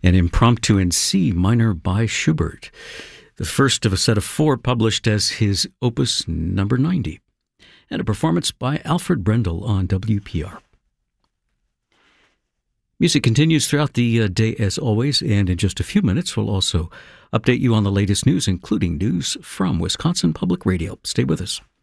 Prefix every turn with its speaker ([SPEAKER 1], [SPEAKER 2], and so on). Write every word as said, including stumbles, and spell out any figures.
[SPEAKER 1] an impromptu in C minor by Schubert, the first of a set of four published as his opus number ninety, and a performance by Alfred Brendel on W P R. Music continues throughout the uh, day as always, and in just a few minutes we'll also update you on the latest news, including news from Wisconsin Public Radio. Stay with us.